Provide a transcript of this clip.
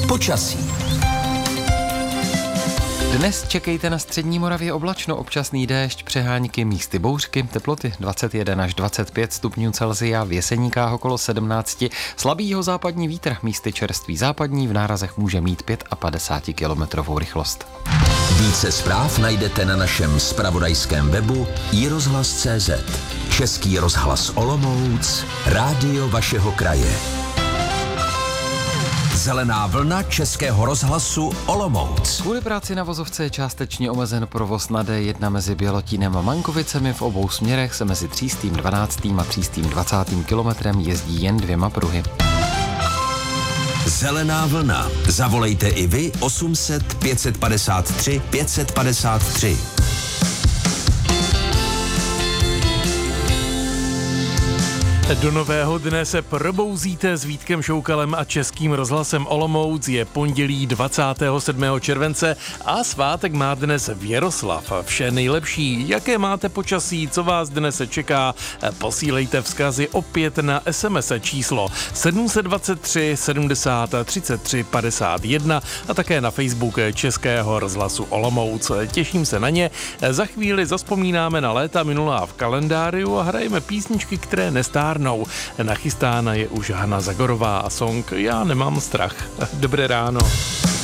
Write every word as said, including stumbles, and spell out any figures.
Počasí. Dnes čekejte na střední Moravě oblačno, občasný déšť, přehánky, místy bouřky, teploty dvacet jedna až dvacet pět stupňů Celsia, v Jeseníkách okolo sedmnáct, slabý jihozápadní vítr, místy čerstvý západní, v nárazech může mít padesát pět kilometrů rychlost. Více zpráv najdete na našem zpravodajském webu i rozhlas tečka cé zet. Český rozhlas Olomouc, rádio vašeho kraje. Zelená vlna Českého rozhlasu Olomouc. Kvůli práci na vozovce je částečně omezen provoz na dé jedna mezi Bělotínem a Mankovicemi. V obou směrech se mezi Třístým dvanáctým a Třístým dvacátým kilometrem jezdí jen dvěma pruhy. Zelená vlna. Zavolejte i vy osm set pět padesát tři pět padesát tři. Do nového dne se probouzíte s Vítkem Šoukalem a Českým rozhlasem Olomouc. Je pondělí dvacátého sedmého července a svátek má dnes Věroslav. Vše nejlepší, jaké máte počasí, co vás dnes čeká, posílejte vzkazy opět na es em es číslo sedm set dvacet tři sedmdesát třicet tři padesát jedna a také na Facebook Českého rozhlasu Olomouc. Těším se na ně. Za chvíli zazpomínáme na léta minulá v kalendáriu a hrajeme písničky, které nestárnou. Nachystána je už Hana Zagorová a song Já nemám strach. Dobré ráno.